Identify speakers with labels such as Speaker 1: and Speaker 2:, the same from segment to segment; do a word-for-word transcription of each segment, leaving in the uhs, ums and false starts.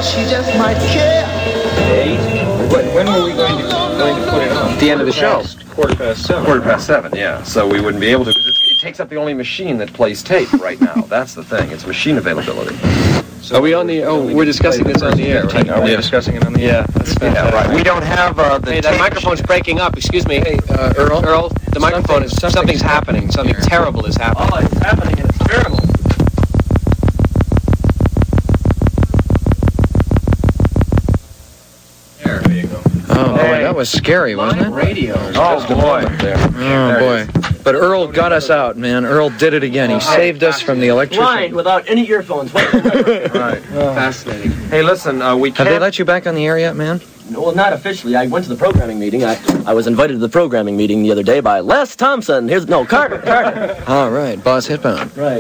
Speaker 1: she just might care.
Speaker 2: Hey, when, when were we going to, going to put it on?
Speaker 3: At the end of the show.
Speaker 2: Quarter past seven.
Speaker 4: Quarter past seven, yeah. So we wouldn't be able to, because it takes up the only machine that plays tape right now. That's the thing. It's machine availability.
Speaker 3: So are we on the, oh, we're discussing this on the air, right?
Speaker 2: Are we
Speaker 4: Yeah.
Speaker 2: discussing it on the air?
Speaker 3: Yeah, that's
Speaker 4: Yeah,
Speaker 3: fantastic.
Speaker 4: right. We don't have uh, the
Speaker 3: Hey, that
Speaker 4: tape
Speaker 3: microphone's breaking up. Excuse me.
Speaker 5: Hey, uh, Earl?
Speaker 3: Earl, the microphone is,
Speaker 5: something's
Speaker 3: something's happening. Something
Speaker 5: here.
Speaker 3: terrible is happening.
Speaker 2: Oh, it's happening and it's terrible. There, there you go.
Speaker 5: Oh, boy,
Speaker 4: Hey.
Speaker 5: that was scary, wasn't it?
Speaker 2: Radio.
Speaker 4: Oh, boy.
Speaker 5: Oh, boy. But Earl got us out, man. Earl did it again. He saved us from the
Speaker 6: Blind
Speaker 5: electrician.
Speaker 6: without any earphones. What?
Speaker 4: Right.
Speaker 3: Fascinating.
Speaker 4: Hey, listen, uh, we
Speaker 5: Have
Speaker 4: can't...
Speaker 5: they let you back on the air yet, man?
Speaker 6: Well, not officially. I went to the programming meeting. I, I was invited to the programming meeting the other day by Les Thompson. Here's no Carter. Carter.
Speaker 5: All right, Boss Hitbound.
Speaker 6: Right.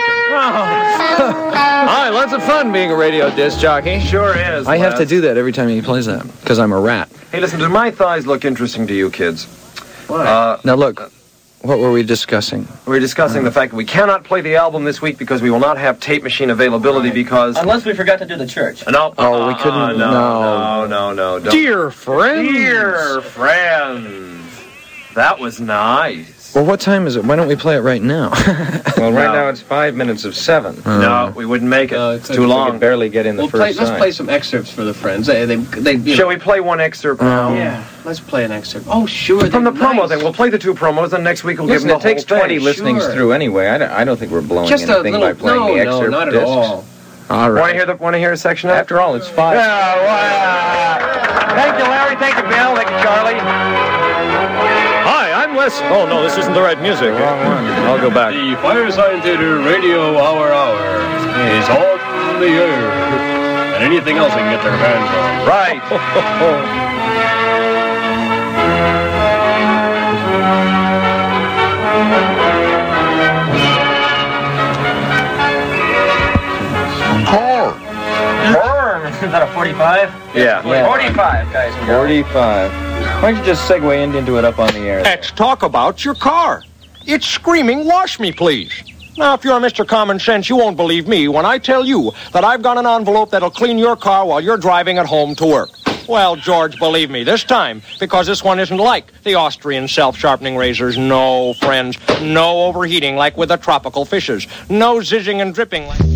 Speaker 5: All right, lots of fun being a radio disc jockey.
Speaker 4: Sure is,
Speaker 5: I have to
Speaker 4: Les.
Speaker 5: do that every time he plays that, because I'm a rat.
Speaker 4: Hey, listen, do my thighs look interesting to you kids? Uh,
Speaker 5: Now, look, what were we discussing?
Speaker 4: we're discussing the fact that we cannot play the album this week because we will not have tape machine availability because...
Speaker 6: Unless we forgot to do the church.
Speaker 4: No.
Speaker 5: Oh, we couldn't-
Speaker 4: Uh, no,
Speaker 5: no.
Speaker 4: no, no, no. Don't.
Speaker 5: Dear friends!
Speaker 4: Dear friends. That was nice.
Speaker 5: Well, what time is it? Why don't we play it right now?
Speaker 2: Well, right
Speaker 4: No.
Speaker 2: now it's five minutes of seven.
Speaker 4: No, we wouldn't make it.
Speaker 3: No,
Speaker 4: it's
Speaker 3: it's
Speaker 4: too
Speaker 2: We
Speaker 4: long.
Speaker 2: could barely get in the
Speaker 3: We'll
Speaker 2: first
Speaker 3: play, let's
Speaker 2: side.
Speaker 3: play some excerpts for the friends. They, they, they, you
Speaker 4: Shall
Speaker 3: know.
Speaker 4: we play one excerpt now?
Speaker 3: Yeah, let's play an excerpt. Oh, sure.
Speaker 4: From the
Speaker 3: they're
Speaker 4: promo,
Speaker 3: nice.
Speaker 4: then. We'll play the two promos, and next week we'll
Speaker 2: Listen,
Speaker 4: give them
Speaker 2: it
Speaker 4: the
Speaker 2: takes
Speaker 4: whole
Speaker 2: twenty
Speaker 4: thing.
Speaker 2: listenings
Speaker 3: Sure.
Speaker 2: through anyway. I don't, I don't think we're blowing
Speaker 3: Just a
Speaker 2: anything
Speaker 3: little,
Speaker 2: by playing
Speaker 3: no,
Speaker 2: the
Speaker 3: no,
Speaker 2: excerpt
Speaker 3: not at
Speaker 2: discs.
Speaker 3: all.
Speaker 5: All
Speaker 4: Want to
Speaker 5: right.
Speaker 4: hear the? Want to hear a section of it?
Speaker 2: After all, it's five.
Speaker 4: Yeah, well, uh, thank you, Larry. Thank you, Bill. Thank you, Charlie.
Speaker 7: Hi, I'm Les. Oh, no, this isn't the right music.
Speaker 2: Wrong one.
Speaker 7: I'll go back.
Speaker 8: The Fireside Theater Radio Hour Hour is on the air. And anything else they can get their hands on.
Speaker 4: Right.
Speaker 6: Is that a forty-five?
Speaker 4: Yeah.
Speaker 6: forty-five, guys. and girls.
Speaker 2: forty-five. Why don't you just segue in into it up on the air?
Speaker 7: Let's talk about your car. It's screaming, wash me, please. Now, if you're Mister Common Sense, you won't believe me when I tell you that I've got an envelope that'll clean your car while you're driving it home to work. Well, George, believe me, this time, because this one isn't like the Austrian self-sharpening razors. No, friends, no overheating like with the tropical fishes. No zizzing and dripping like...